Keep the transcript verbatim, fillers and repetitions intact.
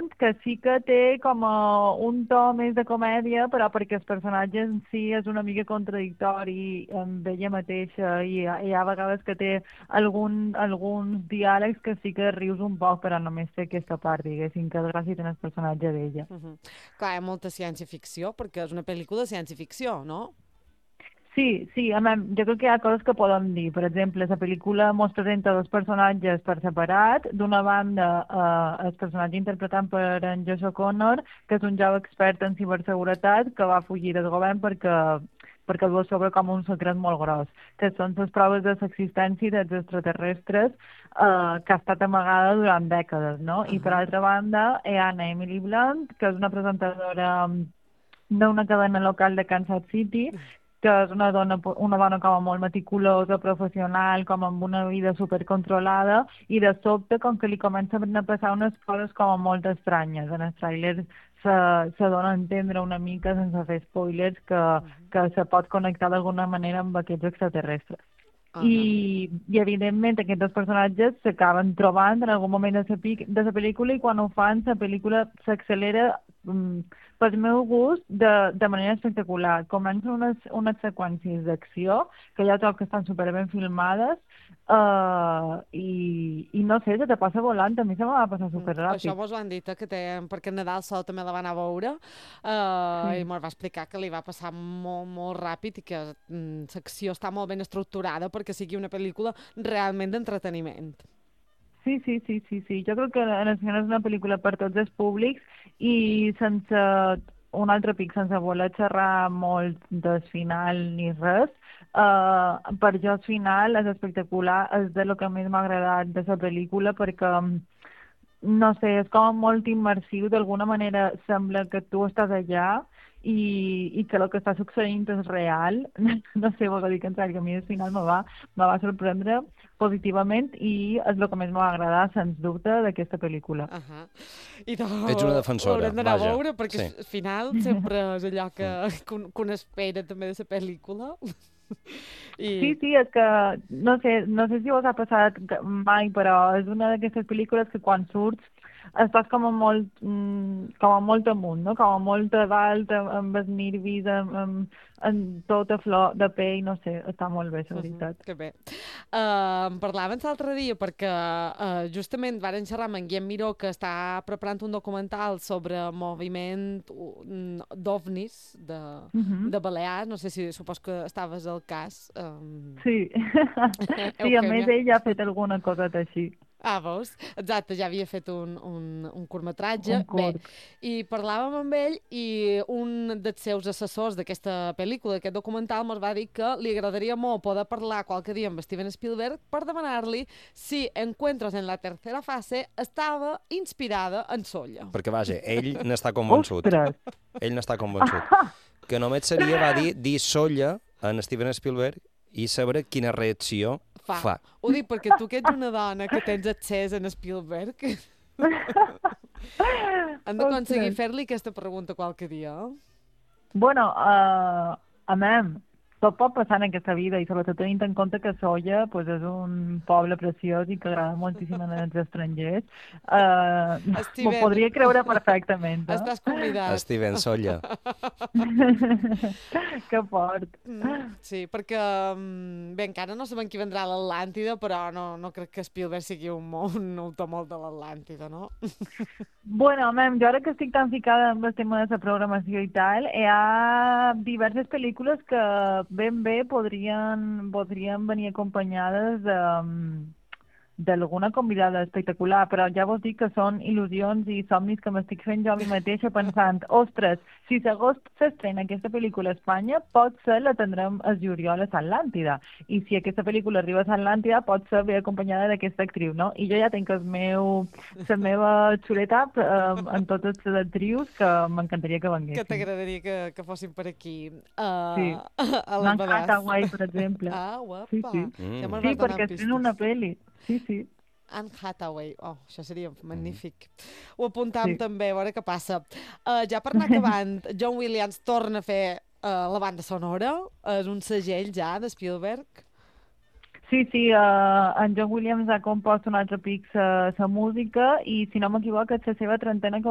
Blunt, que sí que té com a un to més de comèdia, però perquè el personatge en si és una mica contradictori amb ella mateixa i hi ha, hi ha vegades que té algun, alguns diàlegs que sí que rius un poc, però només té aquesta part, diguéssim, que gràcia té el personatge d'ella. Uh -huh. Clar, hi ha molta ciència-ficció, perquè és una pel·lícula de ciència-ficció, no? Sí, sí, a més, jo crec que hi ha coses que podem dir. Per exemple, la pel·lícula mos presenta dos personatges per separat. D'una banda, eh, el personatge interpretat per en Josh O'Connor, que és un jove expert en ciberseguretat que va fugir del govern perquè perquè el va sobre com un secret molt gros, que són les proves de l'existència dels extraterrestres eh, que ha estat amagada durant dècades, no? Uh I per -huh. altra banda, hi ha Anna Emily Blunt, que és una presentadora d'una cadena local de Kansas City, que és una dona, una dona com a molt meticulosa, professional, com amb una vida supercontrolada, i de sobte, com que li comencen a passar unes coses com a molt estranyes. En el tràiler se, se dona a entendre una mica, sense fer spoilers, que, Uh -huh. que se pot connectar d'alguna manera amb aquests extraterrestres. Uh -huh. I, i evidentment aquests dos personatges s'acaben trobant en algun moment de la, de la pel·lícula, i quan ho fan la pel·lícula s'accelera mm, pel meu gust de, de manera espectacular. Comencen unes, unes seqüències d'acció que ja trobo que estan superben filmades, uh, i, i no sé, se te passa volant, a mi se me va passar Mm. Això superràpid. mos ho han dit, eh, que té, perquè en Nadal Sol també la va anar a veure, eh, i Sí. mos va explicar que li va passar molt, molt ràpid i que mm, l'acció està molt ben estructurada perquè sigui una pel·lícula realment d'entreteniment. Sí, sí, sí, sí, sí. Jo crec que en el cinema és una pel·lícula per tots els públics, i sense un altre pic, sense voler xerrar molt del final ni res, uh, per jo el final és espectacular, és de lo que més m'ha agradat de la pel·lícula, perquè no sé, és com molt immersiu, d'alguna manera sembla que tu estàs allà, i, i que el que està succeint és real. No sé, vol dir que en sèrio, a mi al final me va, me va sorprendre positivament, i és el que més m'ha agradat, sens dubte, d'aquesta pel·lícula. Uh -huh. I de... Ets una defensora, haurem d'anar a vaja. veure perquè Sí. al final sempre és allò que, Mm. que, un, que un espera també de la pel·lícula. I... Sí, sí, és que, no sé, no sé si us ha passat mai, però és una d'aquestes pel·lícules que quan surts estàs com a molt, mm, com a molt amunt, no? Com a molt a dalt, amb, amb els nervis, amb, amb, amb tota flor de pell, no sé, està molt bé, la Uh -huh, veritat. que bé. Uh, en parlaven l'altre dia perquè uh, justament varen xerrar amb en Guillem Miró, que està preparant un documental sobre moviment uh, d'ovnis de, Uh -huh. de Balears. No sé si supos que estaves al cas. Um... Sí, sí, a més Eugènia. ell ja ha fet alguna coseta així, Ah, veus? Exacte, ja havia fet un, un, un curtmetratge. un Bé, curt. i parlàvem amb ell i un dels seus assessors d'aquesta pel·lícula, d'aquest documental, ens va dir que li agradaria molt poder parlar qualque dia amb Steven Spielberg per demanar-li si Encuentros en la tercera fase estava inspirada en Solla. Perquè, vaja, ell n'està convençut. Ostres! Ell n'està convençut. Que només seria, va dir, dir Solla en Steven Spielberg i saber quina reacció Fa. fa. Ho dic perquè tu que ets una dona que tens accés en Spielberg, hem d'aconseguir Ostres. fer-li aquesta pregunta qualque dia. Bueno, uh, amem, tot pot passar en aquesta vida, i sobretot tenint en compte que Solla pues, és un poble preciós i que agrada moltíssim als estrangers. Uh, M'ho Steven, podria creure perfectament. Eh? estàs convidat. Steven Solla. Que fort. Mm, sí, perquè mm, bé, encara no sabem qui vendrà a l'Atlàntida, però no, no crec que Spielberg sigui un, molt, un autor molt de l'Atlàntida, no? Bueno, mem, jo ara que estic tan ficada amb el tema de la programació i tal, hi ha diverses pel·lícules que ben bé podrien, podrien venir acompanyades de, d'alguna convidada espectacular, però ja vos dic que són il·lusions i somnis que m'estic fent jo a mi mateixa pensant, ostres, si s'agost s'estrena aquesta pel·lícula a Espanya, pot ser la tindrem a juliol a Atlàntida, i si aquesta pel·lícula arriba a Atlàntida pot ser bé acompanyada d'aquesta actriu, no? I jo ja tinc el meu, la meva xuleta eh, en totes les actrius que m'encantaria que Que venguessin. t'agradaria que, que fossin per aquí. Uh, Sí. a les L'Anne Balears. Hathaway, per exemple. Ah, guapa. Sí, sí. Mm. Ja me'n Sí, vas donar perquè pistes. estrena una pel·li. Sí, sí. Anne Hathaway. Oh, això seria magnífic. Ho apuntam Sí. també, a veure què passa. Uh, ja per anar acabant, John Williams torna a fer uh, la banda sonora. És un segell ja de Spielberg. Sí, sí, uh, en John Williams ha compost un altre pic la música, i si no m'equivoco és la seva trentena